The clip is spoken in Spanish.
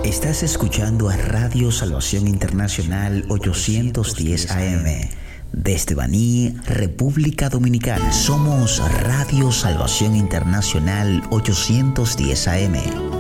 Estás escuchando a Radio Salvación Internacional 810 AM. Desde Baní, República Dominicana. Somos Radio Salvación Internacional 810 AM.